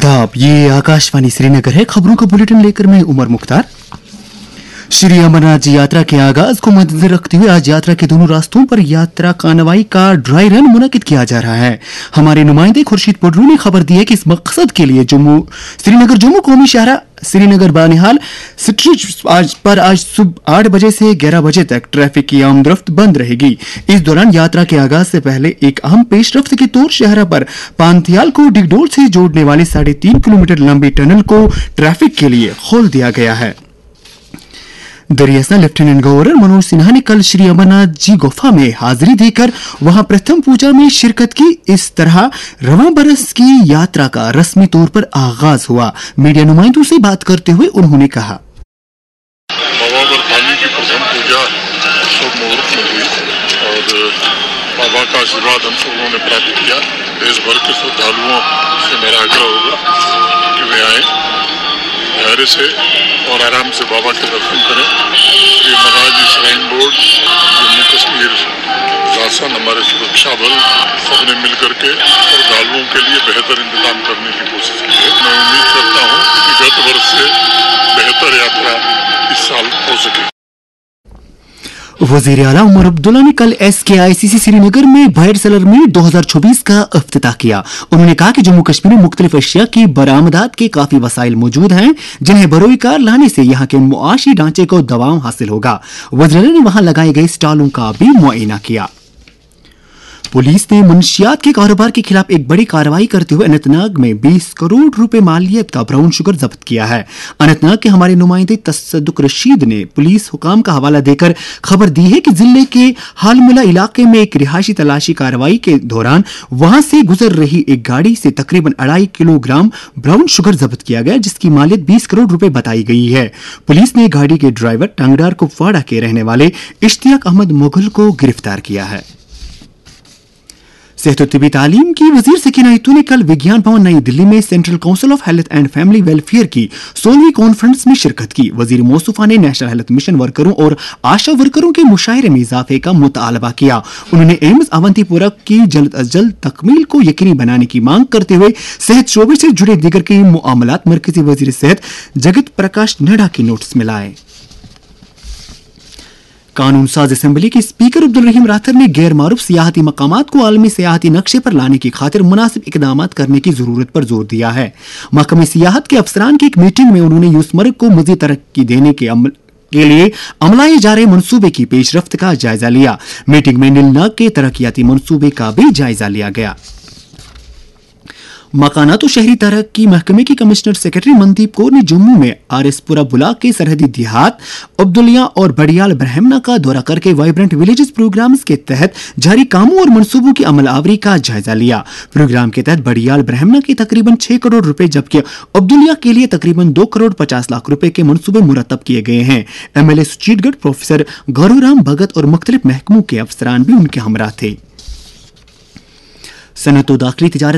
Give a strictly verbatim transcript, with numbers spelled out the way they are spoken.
आदाब, ये आकाशवाणी श्रीनगर है। खबरों का बुलेटिन लेकर मैं उमर मुख्तार। श्री अमरनाथ जी यात्रा के आगाज को मद्देनजर रखते हुए आज यात्रा के दोनों रास्तों पर यात्रा कार्रवाई का ड्राई रन मुनक्किद किया जा रहा है। हमारे नुमाइंदे खुर्शीद पडरू ने खबर दी है कि इस मकसद के लिए जम्मू श्रीनगर जम्मू कौमी शाहरा श्रीनगर बानिहाल स्ट्रीट आज पर आज सुबह आठ बजे से ग्यारह बजे तक ट्रैफिक की आमदरफ्त बंद रहेगी। इस दौरान यात्रा के आगाज से पहले एक अहम पेशरफ्त के तौर शाहरा पर पांथियाल को डिगडोल से जोड़ने वाली साढ़े तीन किलोमीटर लंबी टनल को ट्रैफिक के लिए खोल दिया गया है। दरियासा लेफ्टिनेंट गवर्नर मनोज सिन्हा ने कल श्री अमरनाथ जी गुफा में हाजिरी देकर वहां प्रथम पूजा में शिरकत की। इस तरह रवां बरस की यात्रा का रस्मी तौर पर आगाज हुआ। मीडिया नुमाइंदों से बात करते हुए उन्होंने कहा, बाबा बरफानी की प्रथम पूजा शुभ मुहूर्त में हुई और बाबा का आशीर्वाद हम सब ने प्राप्त किया। देश भर के श्रद्धालुओं से मेरा आग्रह होगा कि वे आए धैर्य से और आराम से बाबा के दर्शन करें। श्री अमरनाथ जी श्राइन बोर्ड, जम्मू कश्मीर शासन, हमारे सुरक्षा बल सबने मिलकर के श्रद्धालुओं के लिए बेहतर इंतजाम करने की कोशिश की है। मैं उम्मीद करता हूँ कि गत वर्ष से बेहतर यात्रा इस साल हो सके। वज़ीर आला उमर अब्दुल्ला ने कल एस के आई सी सी श्रीनगर में बायर सेलर मीट दो हज़ार चौबीस का इफ्तिताह किया। उन्होंने कहा कि जम्मू कश्मीर में मुख्तलिफ अशिया की बरामदात के काफी वसाइल मौजूद हैं जिन्हें बरोई कार लाने से यहाँ के मुआशी ढांचे को दवाम हासिल होगा। वज़ीर आला ने वहां लगाए गए स्टॉलों का भी मुआयना किया। पुलिस ने मंशियात के कारोबार के खिलाफ एक बड़ी कार्रवाई करते हुए अनंतनाग में बीस करोड़ रुपए मालियत का ब्राउन शुगर जब्त किया है। अनंतनाग के हमारे नुमाइंदे तसद्दुक रशीद ने पुलिस हुकाम का हवाला देकर खबर दी है कि जिले के हालमुला इलाके में एक रिहायशी तलाशी कार्रवाई के दौरान वहां से गुजर रही एक गाड़ी से तकरीबन अढ़ाई किलोग्राम ब्राउन शुगर जब्त किया गया, जिसकी मालियत बीस करोड़ रुपए बताई गई है। पुलिस ने गाड़ी के ड्राइवर टांगडार कुपवाड़ा के रहने वाले इश्तियाक अहमद मुगल को गिरफ्तार किया है। सेहत और तिबी तालीम की वजीर सकीना इत्तू ने कल विज्ञान भवन नई दिल्ली में central council of health and family welfare की सोलहवीं कॉन्फ्रेंस में शिरकत की। वजीर मौसूफा ने नेशनल हेल्थ मिशन वर्करों और आशा वर्करों के मुशायरे में इजाफे का मुतालबा किया। उन्होंने एम्स अवंतीपुरा की जल्द अज जल्द तकमील को यकीनी बनाने की मांग करते हुए सेहत शोबे से जुड़े दीगर के मामलात मरकजी वजीर सेहत जगत प्रकाश नड्डा की नोटिस में लाए। कानून साज असेंबली के स्पीकर अब्दुल रहीम राथर ने गैर मारूफ सियाहती मकामात को आलमी सियाहती नक्शे पर लाने की खातिर मुनासिब इकदाम करने की जरूरत पर जोर दिया है। महकमे सियाहत के अफसरान की एक मीटिंग में उन्होंने यूसमर्ग को मजीद तरक्की देने के अमल के लिए अमलाए जा रहे मनसूबे की पेशरफ्त का जायजा लिया। मीटिंग में नीलनाग के तरक्याती मनसूबे का भी जायजा लिया गया। मकानात और शहरी तरक्की महकमे की कमिश्नर सेक्रेटरी मनदीप कौर ने जम्मू में आरएसपुरा ब्लॉक के सरहदी देहात अब्दुलिया और बड़ियाल ब्रह्मना का दौरा करके वाइब्रेंट विलेजेस प्रोग्राम्स के तहत जारी कामों और मंसूबों की अमल आवरी का जायजा लिया। प्रोग्राम के तहत बड़ियाल ब्रह्मना के तकरीबन छह करोड़ रुपए जबकि अब्दुलिया के लिए तकरीबन दो करोड़ पचास लाख रुपए के मंसूबे मुरतब किए गए हैं। एमएलए सुचीतगढ़ प्रोफेसर गौरवराम भगत और मुख्तलिफ महकमों के अफसरान भी उनके हमरा थे। सनअत और दाखिली तिजारत